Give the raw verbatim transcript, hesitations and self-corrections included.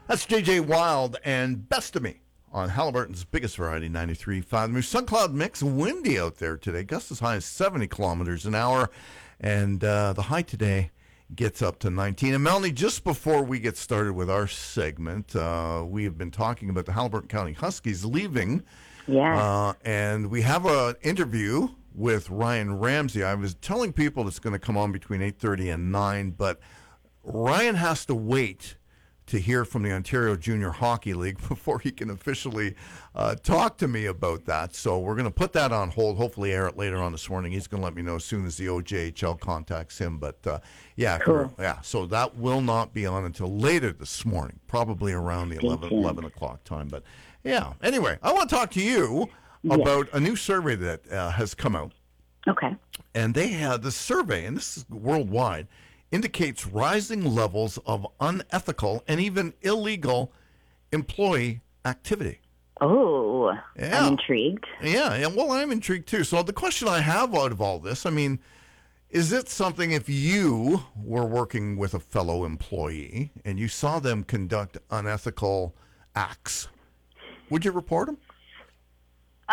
That's J J Wild and Best of Me on Halliburton's biggest variety, ninety-three point five. There's sun cloud mix, windy out there today. Gusts as high as seventy kilometers an hour. And uh, the high today gets up to nineteen. And Melanie, just before we get started with our segment, uh, we have been talking about the Halliburton County Huskies leaving. Yeah. Uh, and we have an interview with Ryan Ramsey. I was telling people it's going to come on between eight thirty and nine, but Ryan has to wait to hear from the Ontario Junior Hockey League before he can officially uh, talk to me about that. So we're going to put that on hold, hopefully air it later on this morning. He's going to let me know as soon as the O J H L contacts him. But, uh, yeah, cool. yeah. So that will not be on until later this morning, probably around the eleven, eleven o'clock time. But, yeah. Anyway, I want to talk to you yes. about a new survey that uh, has come out. Okay. And they had the survey, and this is worldwide, indicates rising levels of unethical and even illegal employee activity. Oh, yeah. I'm intrigued. Yeah, yeah, well, I'm intrigued too. So the question I have out of all this, I mean, is it something if you were working with a fellow employee and you saw them conduct unethical acts, would you report them?